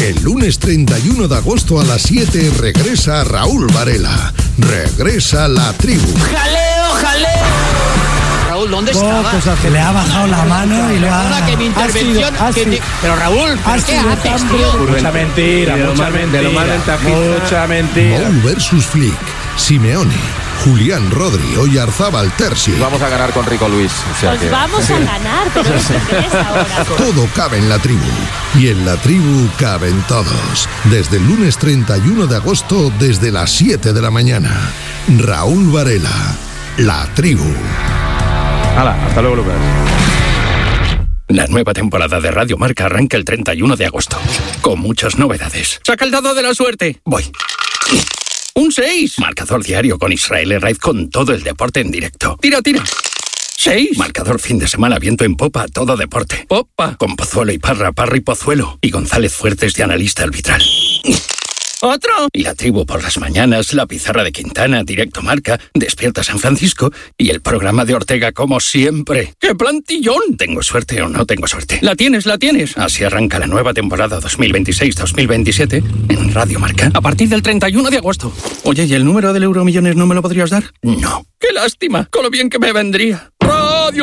El lunes 31 de agosto a las 7 regresa Raúl Varela. Regresa La Tribu. ¡Jaleo, jaleo! Raúl, ¿dónde estaba? Que le ha bajado la mano y le ha... Perdona que mi intervención... Pero Raúl, ¿qué haces, tío? Mucha mentira, mucha mentira. Mou versus Flick. Simeone, Julián Rodri, Oyarzábal Terzi. Vamos a ganar con Rico Luis. Pues vamos a ganar, pero ¿esto qué es ahora? Todo cabe en La Tribu. Y en La Tribu caben todos. Desde el lunes 31 de agosto, desde las 7 de la mañana. Raúl Varela. La Tribu. Hala, hasta luego, Lucas. La nueva temporada de Radio Marca arranca el 31 de agosto, con muchas novedades. ¡Saca el dado de la suerte! Voy. ¡Un 6! Marcador diario con Israel Herraiz con todo el deporte en directo. ¡Tira, tira! 6. Marcador fin de semana, viento en popa, todo deporte. ¡Popa! Con Pozuelo y Parra, Parra y Pozuelo. Y González Fuertes de analista arbitral. ¡Otro! Y La Tribu por las mañanas, La Pizarra de Quintana, Directo Marca, Despierta San Francisco y el programa de Ortega como siempre. ¡Qué plantillón! ¿Tengo suerte o no tengo suerte? ¡La tienes, la tienes! Así arranca la nueva temporada 2026-2027 en Radio Marca a partir del 31 de agosto. Oye, ¿y el número del Euromillones no me lo podrías dar? No. ¡Qué lástima! Con lo bien que me vendría.